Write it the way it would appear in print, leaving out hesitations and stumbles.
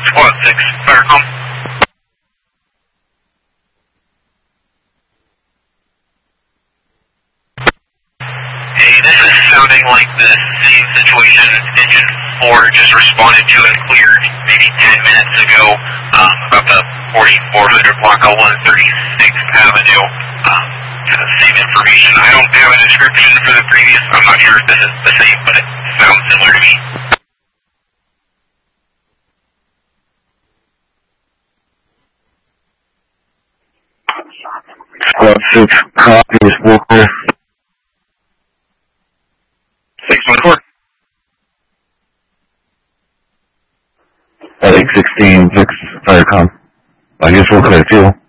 Squad 6, Firecom. Hey, this is sounding like the same situation Engine 4 just responded to and cleared maybe 10 minutes ago about the 4400 block of 136th Avenue. Kind of same information. I don't have a description for the previous. I'm not sure if this is the same, but it sounds similar to me. Squad 6 copies, Walker. 614. At 816, 6 Firecom. I guess we'll clear fuel.